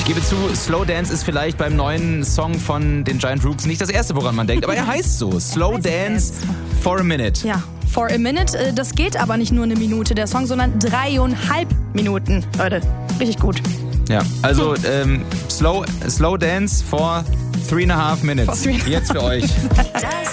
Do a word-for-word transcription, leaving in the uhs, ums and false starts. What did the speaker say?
gebe zu, Slow Dance ist vielleicht beim neuen Song von den Giant Rooks nicht das erste, woran man denkt, aber er heißt so, Slow Dance for a Minute. Ja, for a Minute, das geht aber nicht nur eine Minute der Song, sondern dreieinhalb Minuten. Leute, richtig gut. Ja, also ähm, Slow, Slow Dance for three and a half minutes. For three. Jetzt für euch.